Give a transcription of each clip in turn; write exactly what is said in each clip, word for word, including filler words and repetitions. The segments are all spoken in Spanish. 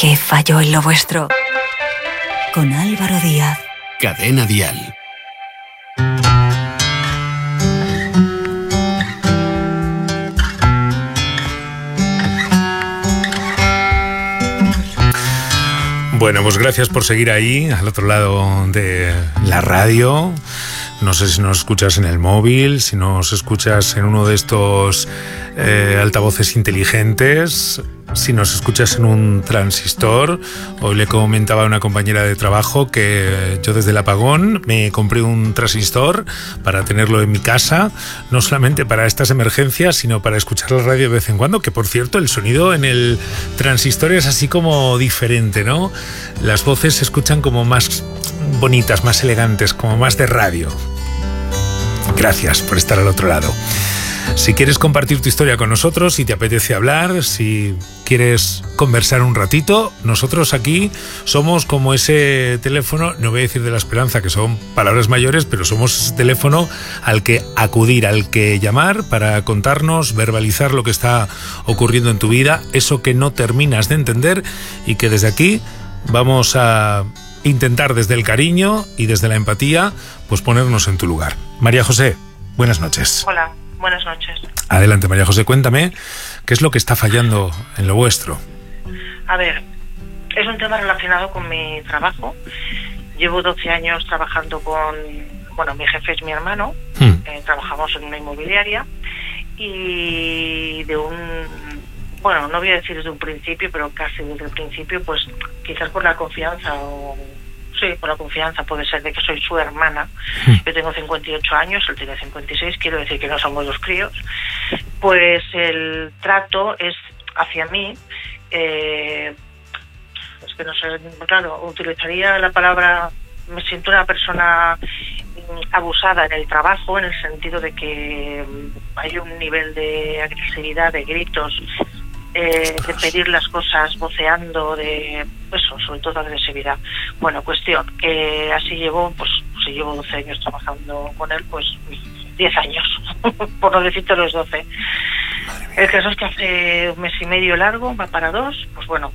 ¿Qué falló en lo vuestro? Con Álvaro Díaz. Cadena Dial. Bueno, pues gracias por seguir ahí, al otro lado de la radio. No sé si nos escuchas en el móvil, si nos escuchas en uno de estos eh, altavoces inteligentes, si nos escuchas en un transistor. Hoy le comentaba a una compañera de trabajo que yo desde el apagón me compré un transistor para tenerlo en mi casa, no solamente para estas emergencias, sino para escuchar la radio de vez en cuando, que por cierto el sonido en el transistor es así como diferente, ¿no? Las voces se escuchan como más bonitas, más elegantes, como más de radio. Gracias por estar al otro lado. Si quieres compartir tu historia con nosotros, si te apetece hablar, si quieres conversar un ratito, nosotros aquí somos como ese teléfono, no voy a decir de la esperanza, que son palabras mayores, pero somos ese teléfono al que acudir, al que llamar para contarnos, verbalizar lo que está ocurriendo en tu vida, eso que no terminas de entender y que desde aquí vamos a intentar desde el cariño y desde la empatía, pues ponernos en tu lugar. María José, buenas noches. Hola, buenas noches. Adelante, María José, cuéntame qué es lo que está fallando en lo vuestro. A ver, es un tema relacionado con mi trabajo. Llevo doce años trabajando con, bueno, mi jefe es mi hermano, hmm. eh, trabajamos en una inmobiliaria y de un, bueno, no voy a decir desde un principio, pero casi desde el principio, pues quizás por la confianza o... Sí, por la confianza puede ser de que soy su hermana. Yo tengo cincuenta y ocho años, él tiene cincuenta y seis, quiero decir que no somos dos críos. Pues el trato es hacia mí, eh, es que no sé, claro, utilizaría la palabra, me siento una persona abusada en el trabajo, en el sentido de que hay un nivel de agresividad, de gritos, Eh, de pedir las cosas voceando, de eso, sobre todo agresividad. Bueno, cuestión que así llevo, pues si llevo doce años trabajando con él, pues diez años, por no decirte los doce. El caso es que hace un mes y medio largo, va para dos, pues bueno,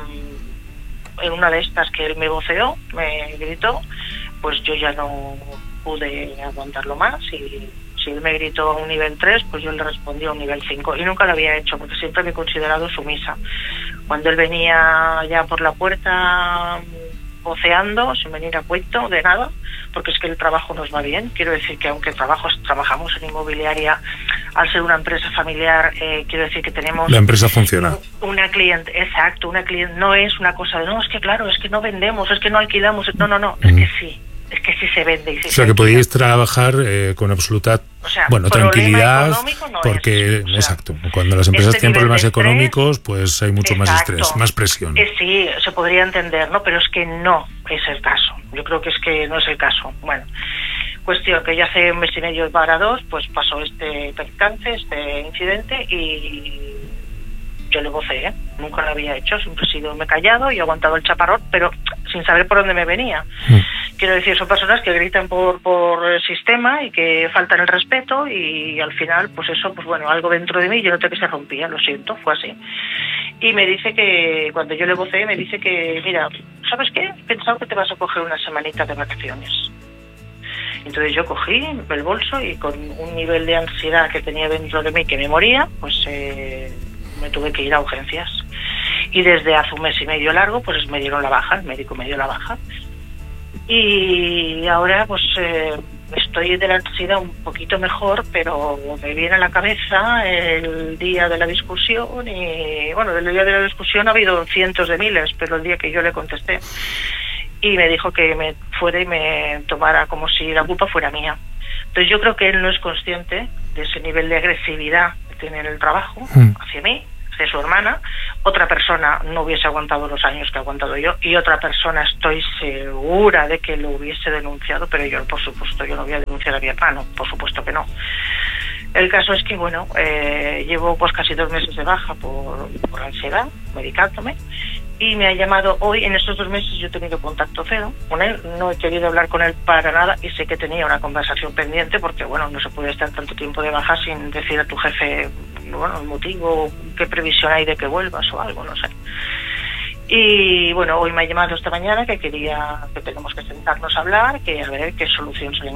en una de estas que él me voceó, me gritó, pues yo ya no pude aguantarlo más y si él me gritó a un nivel tres, pues yo le respondí a un nivel cinco. Y nunca lo había hecho, porque siempre me he considerado sumisa. Cuando él venía ya por la puerta voceando, sin venir a cuento de nada, porque es que el trabajo nos va bien. Quiero decir que aunque trabajo, trabajamos en inmobiliaria, al ser una empresa familiar, eh, quiero decir que tenemos... La empresa funciona. Una cliente, exacto, una cliente, no es una cosa de, no, es que claro, es que no vendemos, es que no alquilamos, no, no, no, mm. es que sí. Es que sí se vende y se O sea, que podéis trabajar eh, con absoluta, o sea, bueno, tranquilidad, no porque, es, o sea, exacto, cuando las empresas este tienen problemas estrés, económicos, pues hay mucho exacto, más estrés, más presión. Eh, sí, se podría entender, ¿no? Pero es que no es el caso. Yo creo que es que no es el caso. Bueno, cuestión que ya hace un mes y medio para dos, pues pasó este percance, este incidente y yo le voceé, ¿eh? Nunca lo había hecho, siempre he sido me he callado y he aguantado el chaparrón, pero sin saber por dónde me venía. Mm. Quiero decir, son personas que gritan por por el sistema y que faltan el respeto y al final, pues eso, pues bueno, algo dentro de mí, yo noté que se rompía, lo siento, fue así. Y me dice que, cuando yo le voceé, me dice que, mira, ¿sabes qué? He pensado que te vas a coger una semanita de vacaciones. Entonces yo cogí el bolso y con un nivel de ansiedad que tenía dentro de mí que me moría, pues eh, me tuve que ir a urgencias. Y desde hace un mes y medio largo, pues me dieron la baja, el médico me dio la baja. Y ahora, pues eh, estoy de la ansiedad un poquito mejor, pero me viene a la cabeza el día de la discusión y, bueno, del día de la discusión ha habido cientos de miles, pero el día que yo le contesté y me dijo que me fuera y me tomara como si la culpa fuera mía. Entonces yo creo que él no es consciente de ese nivel de agresividad que tiene en el trabajo mm. hacia mí, hacia su hermana. Otra persona no hubiese aguantado los años que he aguantado yo y otra persona estoy segura de que lo hubiese denunciado, pero yo, por supuesto, yo no voy a denunciar a mi hermano, por supuesto que no. El caso es que, bueno, eh, llevo pues casi dos meses de baja por, por ansiedad, medicándome, y me ha llamado hoy. En estos dos meses yo he tenido contacto cero con él, no he querido hablar con él para nada y sé que tenía una conversación pendiente porque, bueno, no se puede estar tanto tiempo de baja sin decir a tu jefe, bueno, el motivo, qué previsión hay de que vuelvas o algo, no sé. Y bueno, hoy me ha llamado esta mañana que quería que tenemos que sentarnos a hablar, que a ver qué solución se le